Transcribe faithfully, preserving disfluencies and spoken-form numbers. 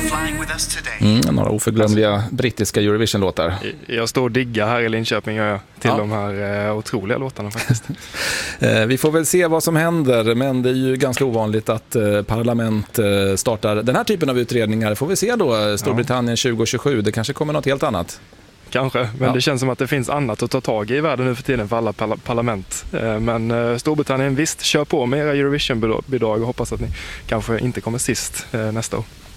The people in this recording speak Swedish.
Mm, några oförglömliga brittiska Eurovision-låtar. Jag står och diggar här i Linköping gör jag, till ja. de här eh, otroliga låtarna faktiskt. Vi får väl se vad som händer, men det är ju ganska ovanligt att eh, parlament eh, startar den här typen av utredningar. Får vi se då Storbritannien ja. tjugo tjugosju, det kanske kommer något helt annat. Kanske, men ja. det känns som att det finns annat att ta tag i världen nu för tiden för alla par- parlament. Men Storbritannien, visst, kör på med era Eurovision-bidrag och hoppas att ni kanske inte kommer sist nästa år.